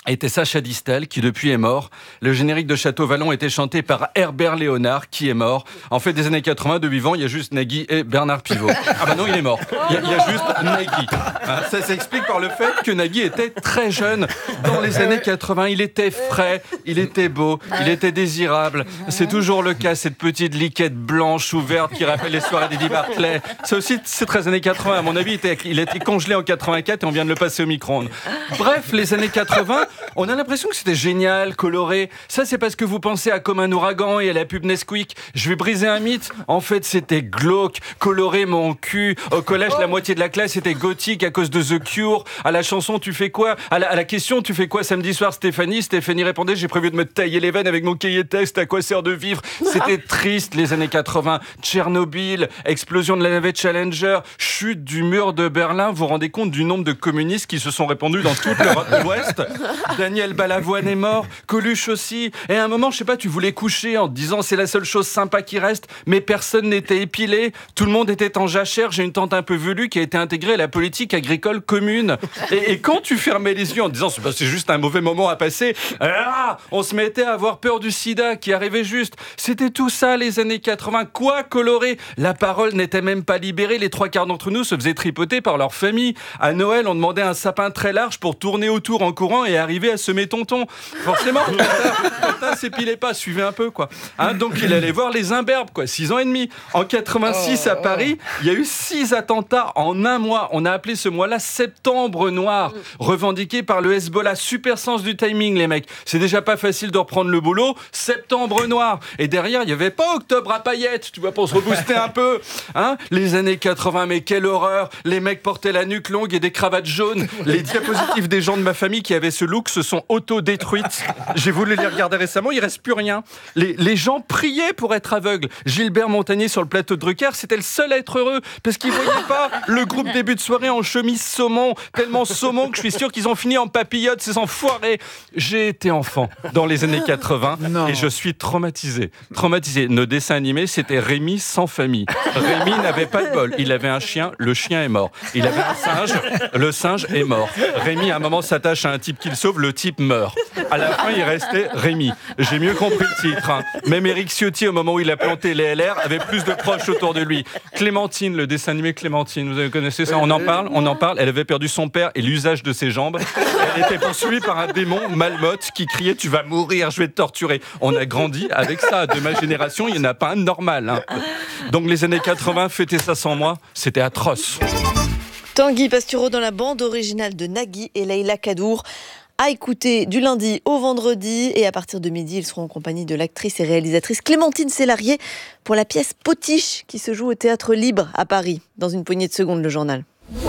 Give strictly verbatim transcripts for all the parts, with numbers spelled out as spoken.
était Sacha Distel, qui depuis est mort. Le générique de Château Vallon était chanté par Herbert Léonard, qui est mort. En fait, des années quatre-vingts, de vivant, il y a juste Nagui et Bernard Pivot. Ah bah non, il est mort. Il y a, il y a juste Nagui. Hein, ça s'explique par le fait que Nagui était très jeune. Dans les années quatre-vingts, il était frais, il était beau, il était désirable. C'est toujours le cas, cette petite liquette blanche ou verte qui rappelle les soirées d'Eddie Barclay. Ça aussi, c'est très années quatre-vingts. À mon avis, il, était, il a été congelé en quatre-vingt-quatre et on vient de le passer au micro-ondes. Bref, les années quatre-vingts, on a l'impression que c'était génial, coloré. Ça, c'est parce que vous pensez à Comme un ouragan et à la pub Nesquik. Je vais briser un mythe. En fait, c'était glauque, coloré mon cul. Au collège, la moitié de la classe était gothique à cause de The Cure. À la chanson, tu fais quoi ? À la, à la question, tu fais quoi samedi soir, Stéphanie ? Stéphanie répondait, j'ai prévu de me tailler les veines avec mon cahier de texte. À quoi sert de vivre ? C'était triste, les années quatre-vingts. Tchernobyl, explosion de la navette Challenger, chute du mur de Berlin. Vous vous rendez compte du nombre de communistes qui se sont répandus dans toute l'Europe de l'Ouest ? Daniel Balavoine est mort, Coluche aussi. Et à un moment, je sais pas, tu voulais coucher en te disant c'est la seule chose sympa qui reste, mais personne n'était épilé, tout le monde était en jachère. J'ai une tante un peu velue qui a été intégrée à la politique agricole commune. Et, et quand tu fermais les yeux en te disant c'est, bah, c'est juste un mauvais moment à passer, ah, on se mettait à avoir peur du sida qui arrivait juste. C'était tout ça les années quatre-vingts. Quoi coloré ? La parole n'était même pas libérée. Les trois quarts d'entre nous se faisaient tripoter par leur famille. À Noël, on demandait un sapin très large pour tourner autour en courant et arriver à semer tonton. Forcément, Tintin s'épilait pas, suivez un peu, quoi. Hein, donc il allait voir les imberbes, quoi. Six ans et demi. En quatre-vingt-six, à Paris, il y a eu six attentats en un mois. On a appelé ce mois-là Septembre Noir, revendiqué par le Hezbollah. Super sens du timing, les mecs. C'est déjà pas facile de reprendre le boulot. Septembre Noir. Et derrière, il n'y avait pas Octobre à paillettes, tu vois, pour se rebooster un peu. Hein, les années quatre-vingts, mais quelle horreur. Les mecs portaient la nuque longue et des cravates jaunes. Les diapositives des gens de ma famille qui avaient ce look se sont auto-détruites. J'ai voulu les regarder récemment, il reste plus rien. Les, les gens priaient pour être aveugles. Gilbert Montagnier sur le plateau de Drucker, c'était le seul à être heureux parce qu'il voyait pas le groupe début de soirée en chemise saumon, tellement saumon que je suis sûr qu'ils ont fini en papillote, ces enfoirés. J'ai été enfant dans les années quatre-vingts non. Et je suis traumatisé. Traumatisé. Nos dessins animés, c'était Rémi sans famille. Rémi n'avait pas de bol. Il avait un chien, le chien est mort. Il avait un singe, le singe est mort. Rémi, à un moment, s'attache à un type qu'il sauve, le type meurt. À la fin, il restait Rémi. J'ai mieux compris le titre. Hein. Même Éric Ciotti, au moment où il a planté les L R, avait plus de proches autour de lui. Clémentine, le dessin animé Clémentine, vous connaissez ça ? On en parle, on en parle. Elle avait perdu son père et l'usage de ses jambes. Elle était poursuivie par un démon, Malmotte, qui criait « Tu vas mourir, je vais te torturer ». On a grandi avec ça. De ma génération, il n'y en a pas un normal. Hein. Donc les années quatre-vingts, fêter ça sans moi, c'était atroce. Tanguy Pastureau dans la bande originale de Nagui et Leïla Kadour. À écouter du lundi au vendredi. Et à partir de midi, ils seront en compagnie de l'actrice et réalisatrice Clémentine Sélarié pour la pièce Potiche qui se joue au Théâtre Libre à Paris. Dans une poignée de secondes, le journal.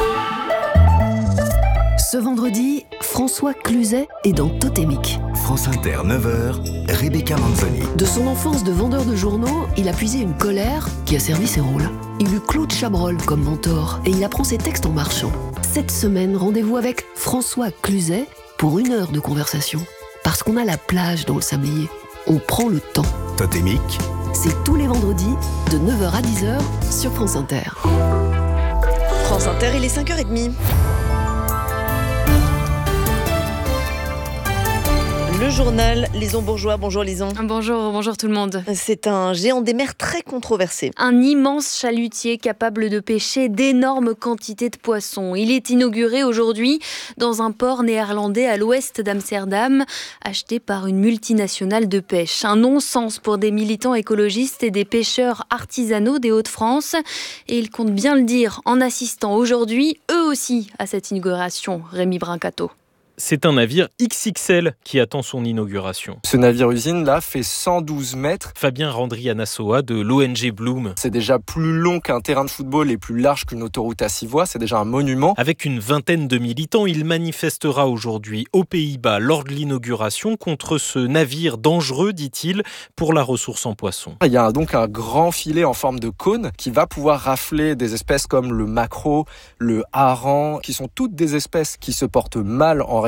Ce vendredi, François Cluzet est dans Totémique. France Inter, neuf heures, Rebecca Manzoni. De son enfance de vendeur de journaux, il a puisé une colère qui a servi ses rôles. Il eut Claude Chabrol comme mentor et il apprend ses textes en marchant. Cette semaine, rendez-vous avec François Cluzet pour une heure de conversation. Parce qu'on a la plage dans le sablier. On prend le temps. Totémique. C'est tous les vendredis de neuf heures à dix heures sur France Inter. France Inter, il est cinq heures trente. Le journal Lison Bourgeois. Bonjour Lison. Bonjour, bonjour tout le monde. C'est un géant des mers très controversé. Un immense chalutier capable de pêcher d'énormes quantités de poissons. Il est inauguré aujourd'hui dans un port néerlandais à l'ouest d'Amsterdam, acheté par une multinationale de pêche. Un non-sens pour des militants écologistes et des pêcheurs artisanaux des Hauts-de-France. Et ils comptent bien le dire en assistant aujourd'hui, eux aussi, à cette inauguration. Rémi Brincato. C'est un navire X X L qui attend son inauguration. Ce navire-usine-là fait cent douze mètres. Fabien Randrianassoa de l'O N G Bloom. C'est déjà plus long qu'un terrain de football et plus large qu'une autoroute à six voies. C'est déjà un monument. Avec une vingtaine de militants, il manifestera aujourd'hui aux Pays-Bas lors de l'inauguration contre ce navire dangereux, dit-il, pour la ressource en poissons. Il y a donc un grand filet en forme de cône qui va pouvoir rafler des espèces comme le maquereau, le hareng, qui sont toutes des espèces qui se portent mal en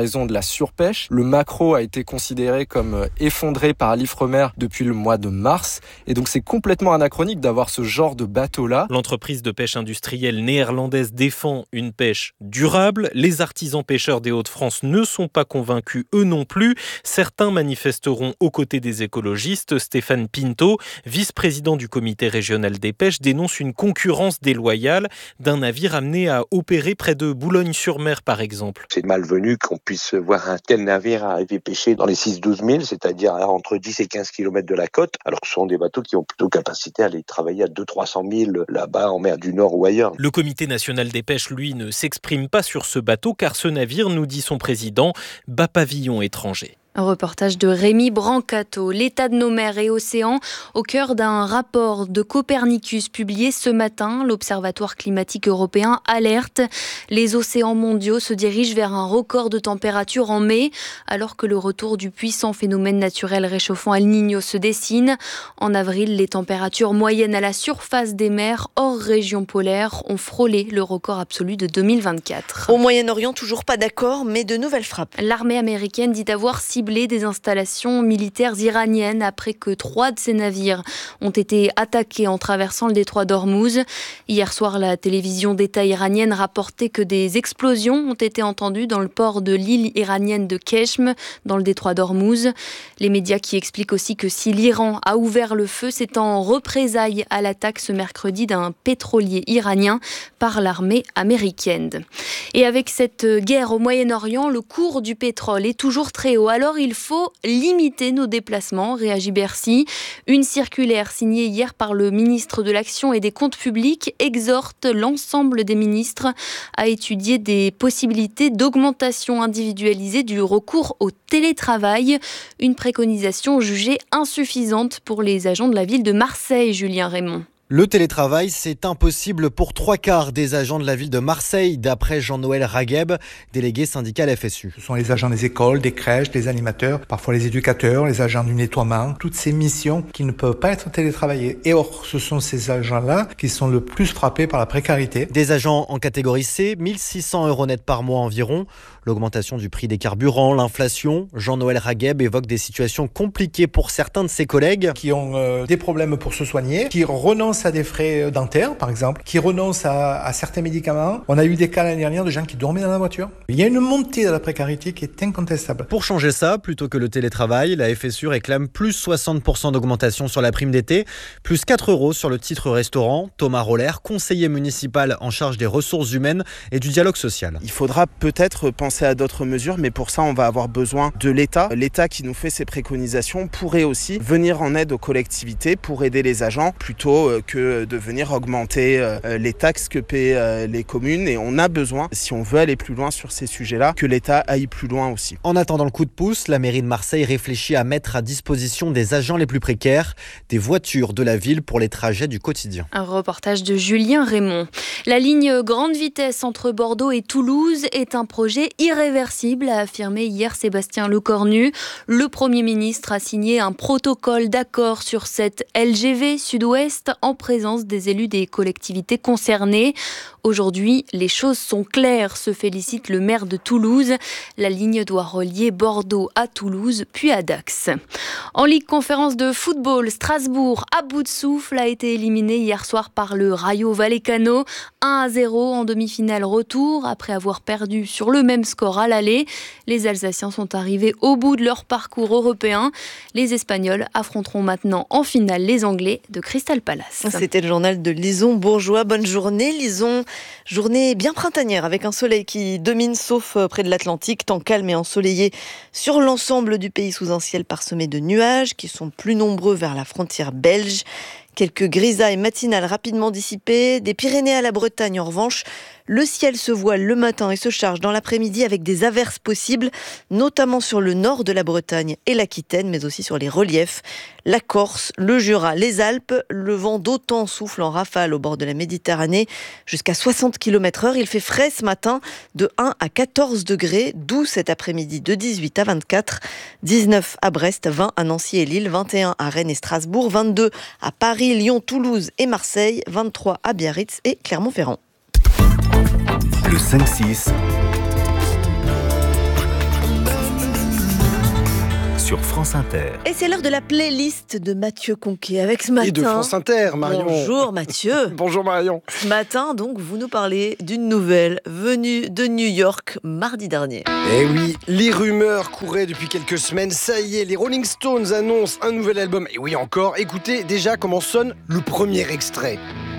raison de la surpêche. Le maquereau a été considéré comme effondré par l'Ifremer depuis le mois de mars. Et donc c'est complètement anachronique d'avoir ce genre de bateau-là. L'entreprise de pêche industrielle néerlandaise défend une pêche durable. Les artisans pêcheurs des Hauts-de-France ne sont pas convaincus, eux non plus. Certains manifesteront aux côtés des écologistes. Stéphane Pinto, vice-président du comité régional des pêches, dénonce une concurrence déloyale d'un navire amené à opérer près de Boulogne-sur-Mer, par exemple. C'est malvenu qu'on puisse voir un tel navire arriver pêcher dans les six douze milles, c'est-à-dire entre dix et quinze kilomètres de la côte, alors que ce sont des bateaux qui ont plutôt capacité à aller travailler à deux cents à trois cents milles là-bas en mer du Nord ou ailleurs. Le comité national des pêches, lui, ne s'exprime pas sur ce bateau car ce navire, nous dit son président, bat pavillon étranger. Un reportage de Rémi Brancato. L'état de nos mers et océans au cœur d'un rapport de Copernicus publié ce matin. L'Observatoire climatique européen alerte. Les océans mondiaux se dirigent vers un record de température en mai, alors que le retour du puissant phénomène naturel réchauffant El Niño se dessine. En avril, les températures moyennes à la surface des mers hors région polaire ont frôlé le record absolu de deux mille vingt-quatre. Au Moyen-Orient, toujours pas d'accord, mais de nouvelles frappes. L'armée américaine dit avoir ciblé des installations militaires iraniennes après que trois de ces navires ont été attaqués en traversant le détroit d'Ormuz. Hier soir, la télévision d'État iranienne rapportait que des explosions ont été entendues dans le port de l'île iranienne de Keshm, dans le détroit d'Ormuz. Les médias qui expliquent aussi que si l'Iran a ouvert le feu, c'est en représailles à l'attaque ce mercredi d'un pétrolier iranien par l'armée américaine. Et avec cette guerre au Moyen-Orient, le cours du pétrole est toujours très haut. Alors il faut limiter nos déplacements, réagit Bercy. Une circulaire signée hier par le ministre de l'Action et des Comptes publics exhorte l'ensemble des ministres à étudier des possibilités d'augmentation individualisée du recours au télétravail. Une préconisation jugée insuffisante pour les agents de la ville de Marseille, Julien Raymond. Le télétravail, c'est impossible pour trois quarts des agents de la ville de Marseille, d'après Jean-Noël Ragheb, délégué syndical F S U. Ce sont les agents des écoles, des crèches, des animateurs, parfois les éducateurs, les agents du nettoiement, toutes ces missions qui ne peuvent pas être télétravaillées. Et or, ce sont ces agents-là qui sont le plus frappés par la précarité. Des agents en catégorie C, mille six cents euros net par mois environ. L'augmentation du prix des carburants, l'inflation. Jean-Noël Ragheb évoque des situations compliquées pour certains de ses collègues. Qui ont euh, des problèmes pour se soigner, qui renoncent à des frais dentaires, par exemple, qui renoncent à, à certains médicaments. On a eu des cas l'année dernière de gens qui dormaient dans la voiture. Il y a une montée de la précarité qui est incontestable. Pour changer ça, plutôt que le télétravail, la F S U réclame plus soixante pour cent d'augmentation sur la prime d'été, plus quatre euros sur le titre restaurant. Thomas Roller, conseiller municipal en charge des ressources humaines et du dialogue social. Il faudra peut-être penser à d'autres mesures, mais pour ça, on va avoir besoin de l'État. L'État qui nous fait ses préconisations pourrait aussi venir en aide aux collectivités pour aider les agents, plutôt que de venir augmenter les taxes que paient les communes. Et on a besoin, si on veut aller plus loin sur ces sujets-là, que l'État aille plus loin aussi. En attendant le coup de pouce, la mairie de Marseille réfléchit à mettre à disposition des agents les plus précaires des voitures de la ville pour les trajets du quotidien. Un reportage de Julien Raymond. La ligne grande vitesse entre Bordeaux et Toulouse est un projet irréversible, a affirmé hier Sébastien Lecornu. Le Premier ministre a signé un protocole d'accord sur cette L G V Sud-Ouest en présence des élus des collectivités concernées. Aujourd'hui, les choses sont claires, se félicite le maire de Toulouse. La ligne doit relier Bordeaux à Toulouse, puis à Dax. En Ligue conférence de football, Strasbourg, à bout de souffle, a été éliminé hier soir par le Rayo Vallecano. un à zéro en demi-finale retour, après avoir perdu sur le même score à l'aller. Les Alsaciens sont arrivés au bout de leur parcours européen. Les Espagnols affronteront maintenant en finale les Anglais de Crystal Palace. C'était le journal de Lison Bourgeois. Bonne journée, Lison. Journée bien printanière avec un soleil qui domine sauf près de l'Atlantique, temps calme et ensoleillé sur l'ensemble du pays sous un ciel parsemé de nuages qui sont plus nombreux vers la frontière belge. Quelques grisailles matinales rapidement dissipées. Des Pyrénées à la Bretagne, en revanche, le ciel se voile le matin et se charge dans l'après-midi avec des averses possibles, notamment sur le nord de la Bretagne et l'Aquitaine, mais aussi sur les reliefs. La Corse, le Jura, les Alpes, le vent d'autant souffle en rafale au bord de la Méditerranée, jusqu'à soixante kilomètres heure. Il fait frais ce matin, de un à quatorze degrés, doux cet après-midi de dix-huit à vingt-quatre, dix-neuf à Brest, vingt à Nancy et Lille, vingt et un à Rennes et Strasbourg, vingt-deux à Paris, Lyon, Toulouse et Marseille, vingt-trois à Biarritz et Clermont-Ferrand. Le cinq six. sur France Inter. Et c'est l'heure de la playlist de Mathieu Conquet avec ce matin. Et de France Inter, Marion. Bonjour Mathieu. Bonjour Marion. Ce matin, donc, vous nous parlez d'une nouvelle venue de New York mardi dernier. Eh oui, les rumeurs couraient depuis quelques semaines. Ça y est, les Rolling Stones annoncent un nouvel album. Et oui, encore, écoutez déjà comment sonne le premier extrait.